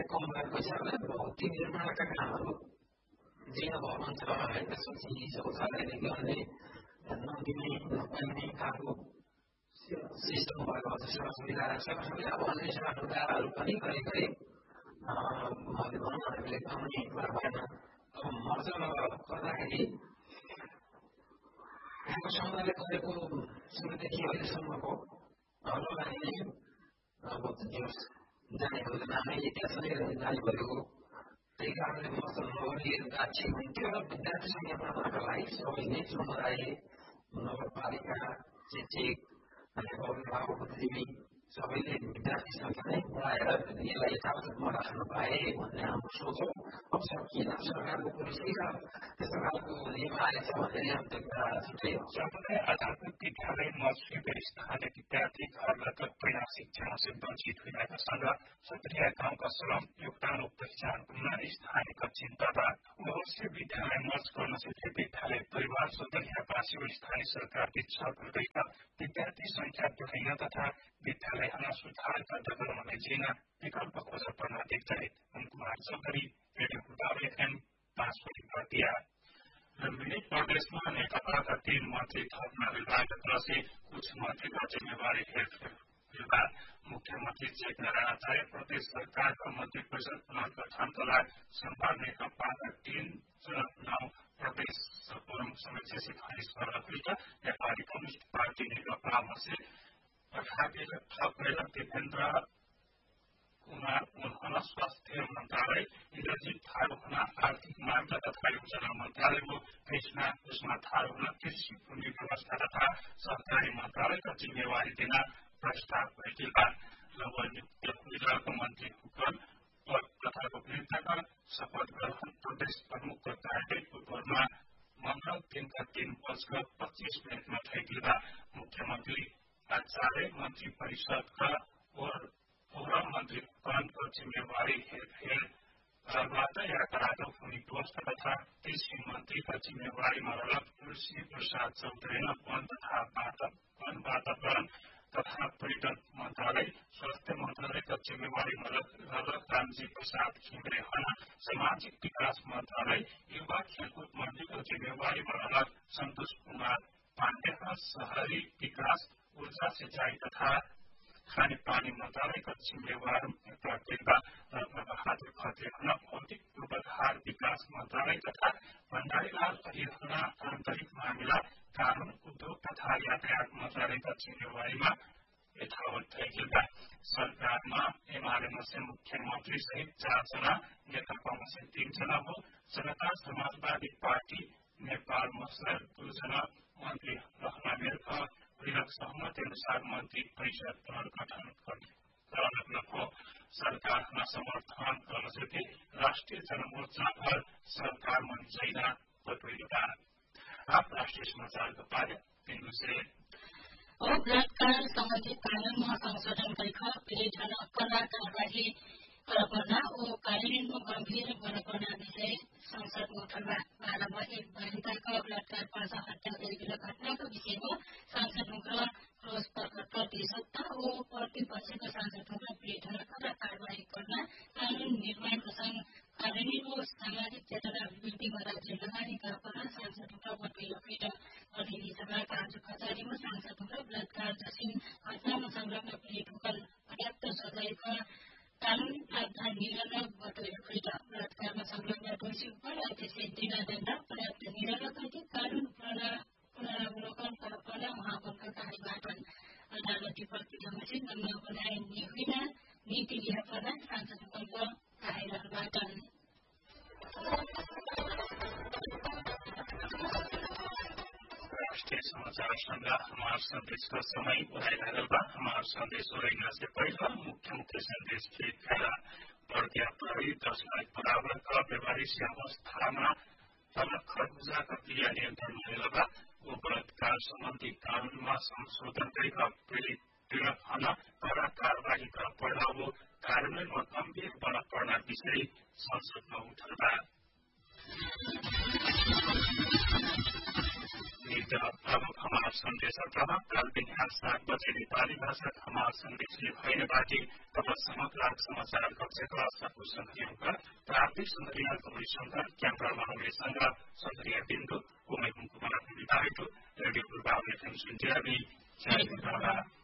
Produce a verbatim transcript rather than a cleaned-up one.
कम भएको हिसाबले भौतिक निर्माणका कामहरू जीर्ण भवन छ है त्यसपछि शौचालयदेखि अन्य नदिने नपाइने खालको सिस्टम भएको छ सेवा सुविधा सेवा सुविधा अब अन्य सेवा सुविधाहरू पनि करिब करिब भनौँ न हामीले पाउने कुरा भएन। अब मर्जर गर्दाखेरि यहाँको समुदायले गरेको सुरुदेखि अहिलेसम्मको लगानी नै अब जानेको नामै इतिहास नै जाने गरेको त्यही कारणले मर्जर नगरी गाछी हुन्थ्यो र विद्यार्थी संगठनका लागि सबै नै समुदाय नगरपालिका शिक्षक अनि अभिभावक बुद्धिजीवी सबैले विद्यार्थी सङ्ख्या नै बढाएर यसलाई यथावतमा राख्न पाए भन्ने हाम्रो सोच हो। अब किन सरकारको पोलिसी र त्यस्तो खालको नियम आएछ भन्ने नियम त्यो कुरा छुट्टै हो। समुदाय आधारभूत विद्यालय मस्जिद स्थानीय विद्यार्थी घरबाट पहिला शिक्षण से वञ्चित हुनेका छन् र सत्रिया गाउँका श्रम योगदान पहिचान गर्न स्थानीयका चिन्ता अवश्य विद्यालय मर्ज गर्न सक्ने विद्यालय परिवार सदस्यवासी र स्थानीय सरकारले छल गर्दैछ। विद्यार्थी संख्या बढाइन तथा विद्यालयमा सुधारका डगरमा जिन विकल्प खोज पर्न देख्दै कुमार चौधरी रेडियो फुटाले एम पाँच प्रतिया मिरिक प्रदेशमा नेकपाका तीन मन्त्री थप्न विभागप्रति कुछ मन्त्रीका जिम्मेवारी हेरफेर मुख्यमन्त्री शेखनारायण आचार्य प्रदेश सरकारका मन्त्री परिषद पुनर्गठनका लागि सम्भार नेकपाका तीन चुनाव प्रदेश फोरम समिति सिफारिस गर्न नेपाली कम्युनिस्ट पार्टी नेकपा मसे अठारह थपेर देवेन्द्र कुमार उन्हन स्वास्थ्य मन्त्रालय इन्द्रजित थारूहन आर्थिक मामला तथा योजना मन्त्रालयको कृष्णा कुष्मा थारूहन कृषि भूमि व्यवस्था तथा सहकारी मन्त्रालयका जिम्मेवारी दिन प्रस्ताव गरिएका लवनियुक्त मन्त्री हुकन पद तथा गोपनीयताका शपथ ग्रहण प्रदेश प्रमुखको कार्यको भोरमा मङ्गल दिनका तीन बजकर पच्चीस मिनटमा ठेकिँदा मुख्यमन्त्री आचार्य मन्त्री परिषदका फोरम मन्त्री हुकनको जिम्मेवारी हेरफेरबाट यातायात भूमि व्यवस्था तथा कृषि मन्त्रीका जिम्मेवारीमा रलक तुलसी प्रसाद चौधरी वन तथा वन वातावरण तथा पर्यटन मन्त्रालय स्वास्थ्य मन्त्रालयका जिम्मेवारीमा रलक रामजी प्रसाद खिमरे हन सामाजिक विकास मन्त्रालय युवा खेलकुद मन्त्रीको जिम्मेवारीमा रलक सन्तोष कुमार पाण्डे शहरी विकास ऊर्जा सिंचाई तथा खानेपानी मन्त्रालयका जिम्मेवार प्रतिभा रत्नबहादुर खत्रीहन भौतिक पूर्वाधार विकास मन्त्रालय तथा भण्डारीलाल हरिहन आन्तरिक मामिला कानून उद्योग तथा यातायात मन्त्रालयका जिम्मेवारीमा यथावत रहेका सरकारमा एमालेमसे मुख्यमन्त्री सहित चारजना नेकपामसे तीनजना हो जनता समाजवादी पार्टी नेपाल मसर दुईजना मन्त्री रहन मेरका विलक सहमति अनुसार मन्त्री परिषद पुनर्गठन गर्न सरकारमा समर्थन गर्न सके राष्ट्रिय जनमोर्चा और सरकार मंजैना प्रतियोगिता आप राष्ट्रिय समाचार का कार्य तीन से और बलात्कार संबंधी कानूनमा संशोधन गरेका पीडित कड़ा कारवाही गर्न ओ कार्यान्वयनमा गम्भीर बनाउन विषय संसदमा उठलमा बाह्रमा एक बालिकाका बलात्कार पाँच हत्या गरिएको घटनाको विषयमा सांसदमा रोष प्रकट गर्दै सत्ता ओ प्रतिपक्षका सांसदमा पीडित कड़ा कारवाही गर्न कानून निर्माणको संग कार्यान्वयनको सामाजिक चेतना अभिवृद्धिमा राज्य लगानीका पर सांसदमा बटुलो पीठ प्रतिनिधिसभाका आज कचहरीमा सांसदमा बलात्कार जसिन घटनामा संलग्न पीडित हुकन पर्याप्त सजायका कानूनी प्रावधान निरन्तर बटुलो पीठ बलात्कारमा संलग्न दोषी हुकन त्यसै दिनादण्ड पर्याप्त निरन्तर गरी कानून पुनरावलोकन गर्न महापौरका कार्यवाटन अदालती प्रक्रियापछि नम्न बनाइने होइन नीति लिएर पर्दा सांसद हुकनको कार्यवाटन राष्ट्रीय समाचार संग्रह हमार संदेश का समय उड़ाएगा हमार संदेश उड़ाने से पहले मुख्य मुख्य संदेश के फैला बढ़ प्रहरी दस लाख बराबर का व्यवहारिक अवस्था में तलब खरबूजा का क्रिया नियंत्रण होने लगा वो बलात्कार संबंधी कानून में संशोधन करेगा पीड़ित पीड़ित होना कड़ा कार्यवाही का पड़ा वो कार्यान्वयन में गंभीर बना पड़ना विषय संसद में उठा अब हमार संदेश कल बिहान सात बजे नेपाली भाषा हमार संदेश भैर बाटी तबसम्म क्लार्क समाचार कक्षका सबै सन्धियों प्राप्ति सन्धिया कमिसन क्याम्परमा हुनेसँग सन्धिया बिन्दु कुमै कुमार रेडियो पूर्वावली सुन्दिया